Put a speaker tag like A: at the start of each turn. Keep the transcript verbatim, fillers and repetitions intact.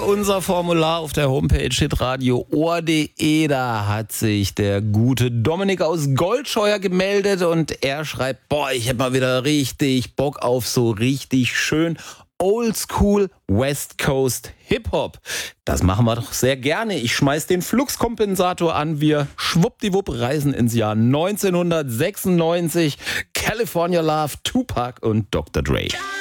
A: über unser Formular auf der Homepage hitradio ohr punkt de. Da hat sich der gute Dominik aus Goldscheuer gemeldet und er schreibt, boah, ich hätte mal wieder richtig Bock auf so richtig schön Oldschool West Coast Hip-Hop. Das machen wir doch sehr gerne. Ich schmeiß den Fluxkompensator an. Wir schwuppdiwupp reisen ins Jahr neunzehnhundertsechsundneunzig. California Love, Tupac und Doktor Dre.